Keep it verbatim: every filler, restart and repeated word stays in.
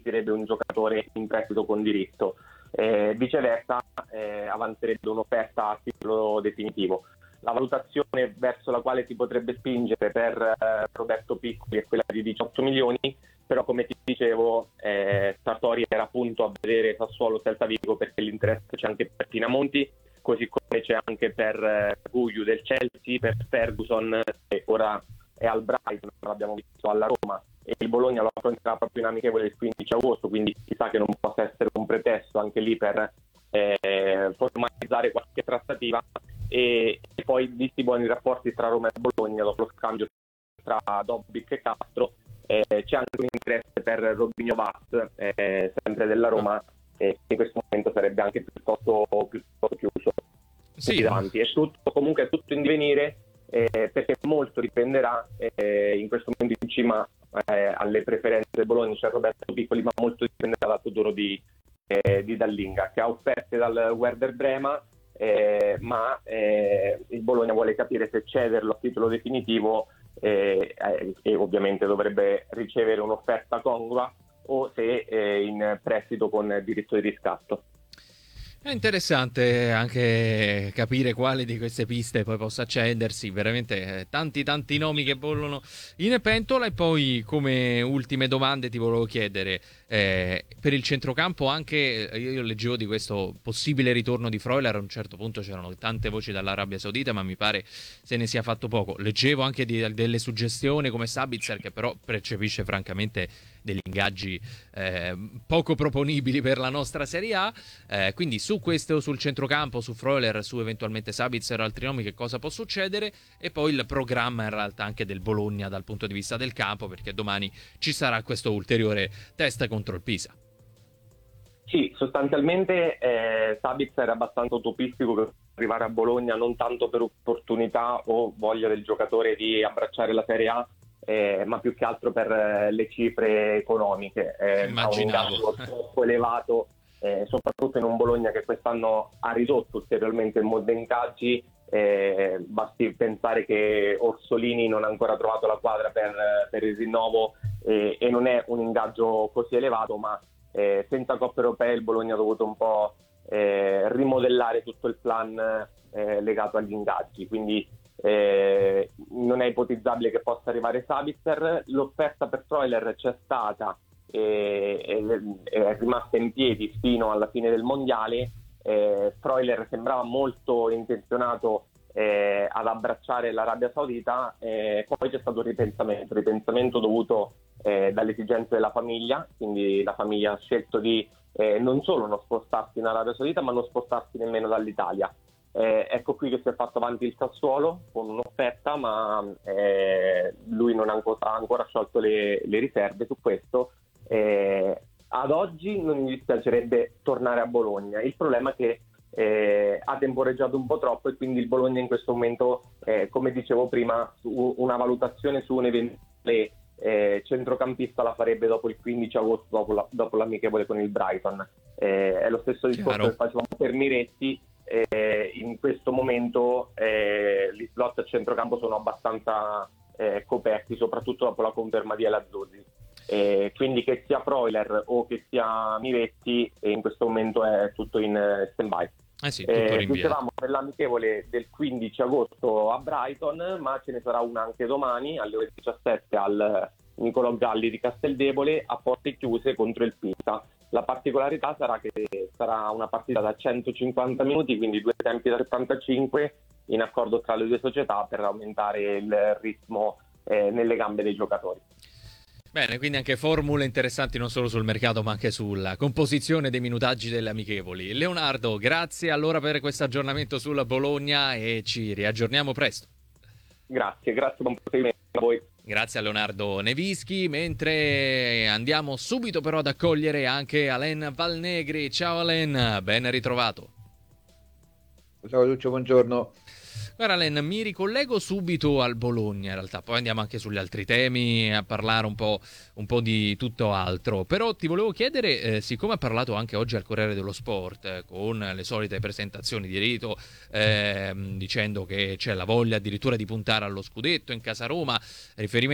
acquisirebbe un giocatore in prestito con diritto. Eh, viceversa eh, avanzerebbe un'offerta a titolo definitivo. La valutazione verso la quale si potrebbe spingere per eh, Roberto Piccoli è quella di diciotto milioni, però come ti dicevo eh, Sartori era appunto a vedere Sassuolo Celta Vigo, perché l'interesse c'è anche per Pinamonti, così come c'è anche per eh, Gugliu del Chelsea, per Ferguson, che ora è al Brighton, l'abbiamo visto alla Roma, e il Bologna lo affronterà proprio in amichevole il quindici agosto, quindi chissà che non possa essere un pretesto anche lì per eh, formalizzare qualche trattativa. E, e poi, visti i buoni rapporti tra Roma e Bologna dopo lo scambio tra Dobbik e Castro, eh, c'è anche un interesse per Robinho Vaz, eh, sempre della Roma, e in questo momento sarebbe anche piuttosto, piuttosto chiuso. Sì, davanti. È tutto, comunque è tutto in divenire, eh, perché molto dipenderà eh, in questo momento in cima eh, alle preferenze del Bologna c'è Roberto Piccoli, ma molto dipenderà dal futuro di, eh, di Dallinga, che ha offerte dal Werder Brema, eh, ma eh, il Bologna vuole capire se cederlo a titolo definitivo eh, eh, e ovviamente dovrebbe ricevere un'offerta congrua, o se eh, in prestito con diritto di riscatto. È interessante anche capire quale di queste piste poi possa accendersi, veramente eh, tanti tanti nomi che bollono in pentola. E poi, come ultime domande, ti volevo chiedere eh, per il centrocampo anche, eh, io leggevo di questo possibile ritorno di Freuler, a un certo punto c'erano tante voci dall'Arabia Saudita, ma mi pare se ne sia fatto poco. Leggevo anche di, delle suggestioni come Sabitzer, che però percepisce francamente degli ingaggi eh, poco proponibili per la nostra Serie A, eh, quindi su questo, sul centrocampo, su Freuler, su eventualmente Sabitzer, altri nomi, che cosa può succedere, e poi il programma in realtà anche del Bologna dal punto di vista del campo, perché domani ci sarà questo ulteriore test contro il Pisa. Sì, sostanzialmente eh, Sabitzer è abbastanza utopistico per arrivare a Bologna, non tanto per opportunità o voglia del giocatore di abbracciare la Serie A, Eh, ma più che altro per eh, le cifre economiche. Eh, ha un ingaggio troppo elevato, eh, soprattutto in un Bologna che quest'anno ha ridotto ulteriormente il mondo ingaggi. Eh, basti pensare che Orsolini non ha ancora trovato la quadra per, per il rinnovo, eh, e non è un ingaggio così elevato, ma eh, senza Coppe Europee il Bologna ha dovuto un po' eh, rimodellare tutto il plan eh, legato agli ingaggi, quindi Eh, non è ipotizzabile che possa arrivare Sabitzer. L'offerta per Freuler c'è stata e, e è rimasta in piedi fino alla fine del mondiale. eh, Freuler sembrava molto intenzionato eh, ad abbracciare l'Arabia Saudita, eh, poi c'è stato un ripensamento ripensamento dovuto eh, dalle esigenze della famiglia, quindi la famiglia ha scelto di eh, non solo non spostarsi in Arabia Saudita, ma non spostarsi nemmeno dall'Italia. Eh, ecco qui che si è fatto avanti il Sassuolo con un'offerta, ma eh, lui non ha ancora, ha ancora sciolto le, le riserve su questo. Eh, ad oggi non mi dispiacerebbe tornare a Bologna. Il problema è che eh, ha temporeggiato un po' troppo, e quindi il Bologna in questo momento, eh, come dicevo prima, su una valutazione su un eventuale eh, centrocampista la farebbe dopo il quindici agosto, dopo, la, dopo l'amichevole con il Brighton. Eh, è lo stesso discorso Chiaro. che facevamo per Miretti. Eh, in questo momento eh, gli slot a centrocampo sono abbastanza eh, coperti, soprattutto dopo la conferma di El Azzurri, eh, quindi che sia Freuler o che sia Miretti, eh, in questo momento è tutto in eh, stand-by. Eh sì, tutto Eh, rinviato. dicevamo per l'amichevole del quindici agosto a Brighton, ma ce ne sarà una anche domani alle ore diciassette al Nicolò Galli di Casteldebole, a porte chiuse contro il Pisa. La particolarità sarà che sarà una partita da centocinquanta minuti, quindi due tempi da settantacinque, in accordo tra le due società per aumentare il ritmo eh, nelle gambe dei giocatori. Bene, quindi anche formule interessanti non solo sul mercato, ma anche sulla composizione dei minutaggi delle amichevoli. Leonardo, grazie allora per questo aggiornamento sulla Bologna, e ci riaggiorniamo presto. Grazie, grazie, buon proseguimento a voi. Grazie a Leonardo Nevischi, mentre andiamo subito però ad accogliere anche Alen Valnegri. Ciao Alen, ben ritrovato. Ciao Lucio, buongiorno. Guarda Alen, mi ricollego subito al Bologna in realtà, poi andiamo anche sugli altri temi a parlare un po', un po' di tutto altro, però ti volevo chiedere, eh, siccome ha parlato anche oggi al Corriere dello Sport eh, con le solite presentazioni di rito, eh, dicendo che c'è la voglia addirittura di puntare allo scudetto in casa Roma, riferimento